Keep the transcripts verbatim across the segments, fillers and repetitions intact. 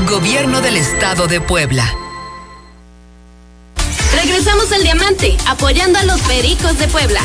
Gobierno del Estado de Puebla. Regresamos al Diamante, apoyando a los Pericos de Puebla.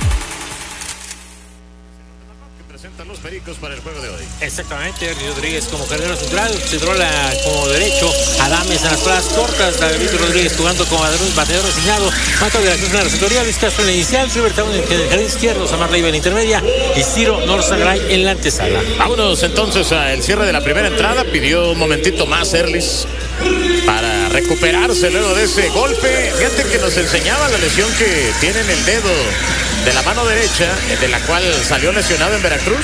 Presentan los Pericos para el juego de hoy. Exactamente, Rodríguez como carrera central, Cedrola como derecho, Adames en las paradas cortas, David Rodríguez jugando como bateador asignado, Mato de la Cruz en la receptoría, Luis Castro en la inicial, River Town en el jardín izquierdo, Samar Leiva en la intermedia y Ciro Norzagray en la antesala. Vámonos entonces al cierre de la primera entrada. Pidió un momentito más Erlis para recuperarse luego de ese golpe. Fíjate que nos enseñaba la lesión que tiene en el dedo de la mano derecha, de la cual salió lesionado en Veracruz,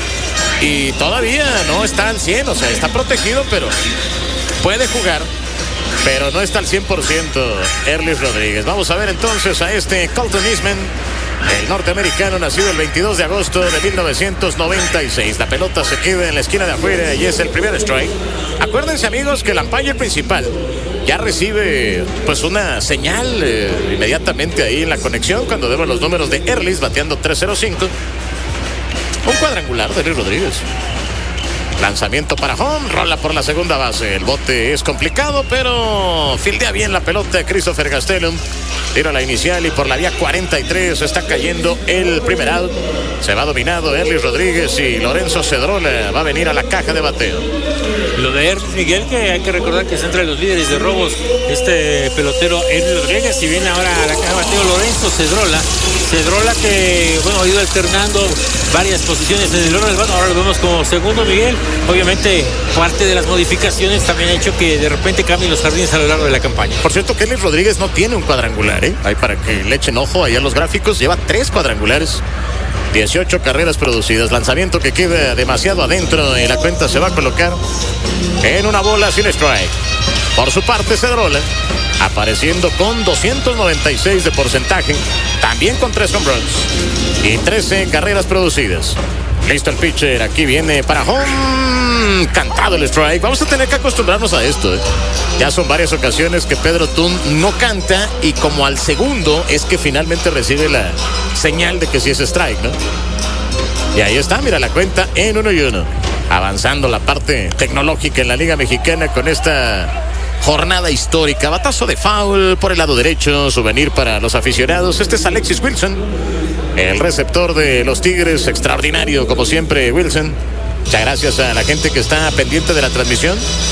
y todavía no está al cien, o sea, está protegido, pero puede jugar, pero no está al cien por ciento Erlis Rodríguez. Vamos a ver entonces a este Colton Eastman, el norteamericano nacido el veintidós de agosto de mil novecientos noventa y seis. La pelota se queda en la esquina de afuera y es el primer strike. Acuérdense, amigos, que el umpire principal ya recibe pues una señal eh, inmediatamente ahí en la conexión cuando demos los números de Erlis bateando tres cero cinco. Un cuadrangular de Erlis Rodríguez. Lanzamiento para home, rola por la segunda base. El bote es complicado, pero fildea bien la pelota Christopher Gastelum. Tira la inicial y por la vía cuarenta y tres está cayendo el primer out. Se va dominado Erlis Rodríguez y Lorenzo Cedrola va a venir a la caja de bateo. Lo de Erlis Miguel, que hay que recordar que es entre los líderes de robos este pelotero Erlis Rodríguez, y viene ahora a la caja de bateo Lorenzo Cedrola. Cedrola que, bueno, ha ido alternando varias posiciones en el orden del bate. Ahora lo vemos como segundo, Miguel. Obviamente, parte de las modificaciones también ha hecho que de repente cambien los jardines a lo largo de la campaña. Por cierto, que Erlis Rodríguez no tiene un cuadrangular, ¿eh? Ahí para que le echen ojo allá los gráficos. Lleva tres cuadrangulares, dieciocho carreras producidas. Lanzamiento que queda demasiado adentro y la cuenta se va a colocar en una bola sin strike. Por su parte, Cedrola apareciendo con doscientos noventa y seis de porcentaje, también con tres home runs y trece carreras producidas. Listo el pitcher, aquí viene para home, cantado el strike. Vamos a tener que acostumbrarnos a esto, ¿eh? Ya son varias ocasiones que Pedro Tun no canta y como al segundo es que finalmente recibe la señal de que sí es strike, ¿no? Y ahí está, mira la cuenta en uno y uno. Avanzando la parte tecnológica en la Liga Mexicana con esta jornada histórica. Batazo de foul por el lado derecho, souvenir para los aficionados. Este es Alexis Wilson, el receptor de los Tigres. Extraordinario, como siempre, Wilson. Muchas gracias a la gente que está pendiente de la transmisión.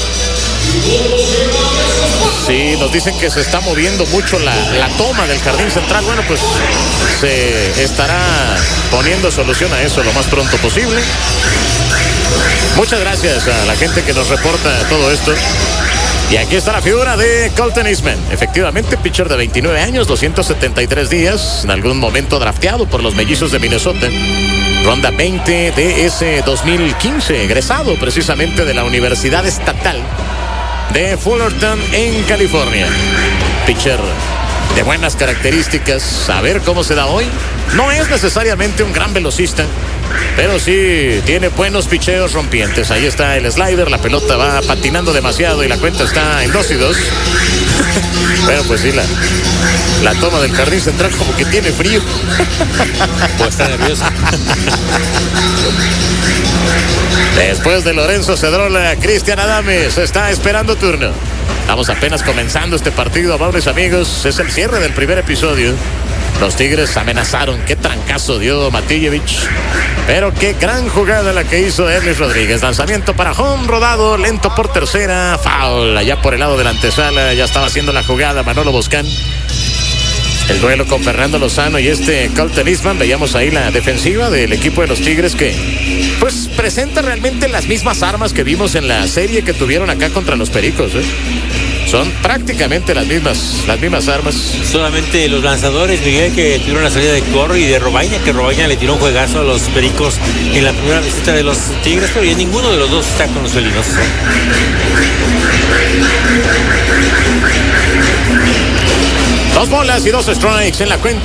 Sí, nos dicen que se está moviendo mucho la, la toma del jardín central. Bueno, pues se estará poniendo solución a eso lo más pronto posible. Muchas gracias a la gente que nos reporta todo esto. Y aquí está la figura de Colton Eastman. Efectivamente, pitcher de veintinueve años, doscientos setenta y tres días. En algún momento drafteado por los Mellizos de Minnesota. Ronda veinte de ese dos mil quince. Egresado precisamente de la Universidad Estatal de Fullerton en California. Pitcher de buenas características. A ver cómo se da hoy. No es necesariamente un gran velocista, pero sí tiene buenos picheos rompientes. Ahí está el slider, la pelota va patinando demasiado y la cuenta está en dos y dos. Bueno, pues sí, la, la toma del jardín central como que tiene frío. Pues está nervioso. Después de Lorenzo Cedrola, Cristian Adames está esperando turno. Estamos apenas comenzando este partido, amables amigos. Es el cierre del primer episodio. Los Tigres amenazaron. Qué trancazo dio Matijevich. Pero qué gran jugada la que hizo Erlis Rodríguez. Lanzamiento para home, rodado, lento por tercera. Foul allá por el lado de la antesala. Ya estaba haciendo la jugada Manolo Boscán. El duelo con Fernando Lozano y este Colton Eastman. Veíamos ahí la defensiva del equipo de los Tigres que pues presenta realmente las mismas armas que vimos en la serie que tuvieron acá contra los Pericos, ¿eh? Son prácticamente las mismas, las mismas armas. Solamente los lanzadores, Miguel, que tuvieron la salida de Corro y de Robaina, que Robaina le tiró un juegazo a los Pericos en la primera visita de los Tigres, pero ya ninguno de los dos está con los felinos. Dos bolas y dos strikes en la cuenta.